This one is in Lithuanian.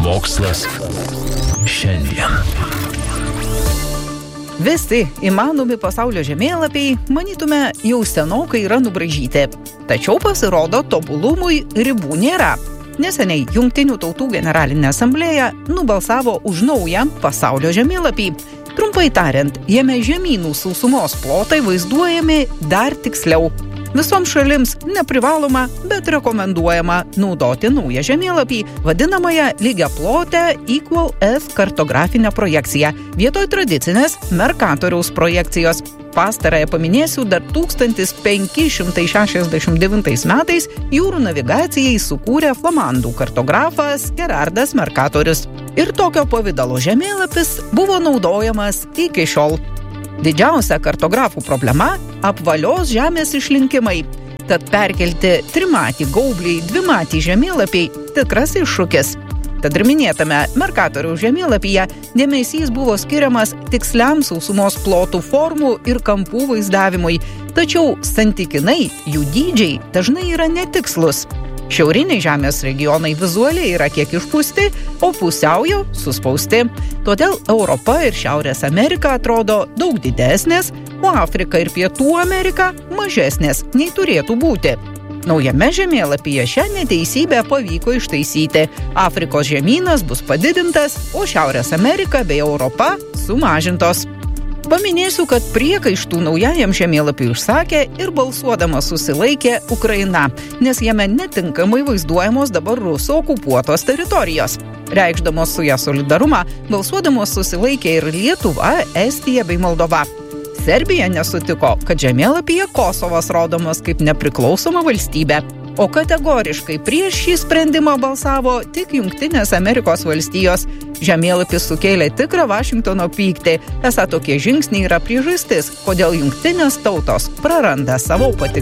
Mokslas šiandien. Visi įmanomi pasaulio žemėlapiai, manytume, jau senokai yra nubraižyti. Tačiau pasirodo, tobulumui ribų nėra. Neseniai Jungtinių tautų generalinė asamblėja nubalsavo už naują pasaulio žemėlapį. Trumpai tariant, jame žemynų sausumos plotai vaizduojami dar tiksliau. Visoms šalims neprivaloma, bet rekomenduojama naudoti naują žemėlapį, vadinamąją lygiaplotę Equal F kartografinę projekciją, vietoj tradicinės Mercatoriaus projekcijos. Pastarąją paminėsiu, dar 1569 metais jūrų navigacijai sukūrė flamandų kartografas Gerardas Mercatorius. Ir tokio pavidalo žemėlapis buvo naudojamas iki šiol. Didžiausia kartografų problema – apvalios žemės išlinkimai. Tad perkelti trimatį gaublį į dvimatį žemėlapiai tikras iššūkis. Tad ir minėtame Mercatoriaus žemėlapyje dėmesys buvo skiriamas tiksliam sausumos plotų formų ir kampų vaizdavimui, tačiau santykinai jų dydžiai dažnai yra netikslus. Šiauriniai žemės regionai vizualiai yra kiek išpūsti, o pusiaujo suspausti. Todėl Europa ir Šiaurės Amerika atrodo daug didesnės, o Afrika ir Pietų Amerika mažesnės nei turėtų būti. Naujame žemėlapyje šią neteisybę pavyko ištaisyti. Afrikos žemynas bus padidintas, o Šiaurės Amerika bei Europa sumažintos. Paminėsiu, kad priekaištų naujajam žemėlapiui išsakė ir balsuodama susilaikė Ukraina, nes jame netinkamai vaizduojamos dabar Rusų okupuotos teritorijos. Reikšdamos su ja solidarumą, balsuodamos susilaikė ir Lietuva, Estija bei Moldova. Serbija nesutiko, kad žemėlapyje Kosovas rodomas kaip nepriklausoma valstybė. O kategoriškai prieš šį sprendimą balsavo tik Jungtinės Amerikos valstijos. Žemėlapis sukėlė tikrą Vašingtono pyktį. Esą tokie žingsniai yra priežastis, kodėl Jungtinės tautos praranda savo patikimumą.